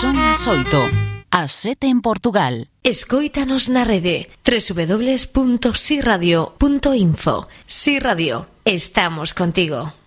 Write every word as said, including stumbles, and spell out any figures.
Son as oito, as sete en Portugal. Escóitanos na rede doble u doble u doble u punto si radio punto info. Si Radio, estamos contigo.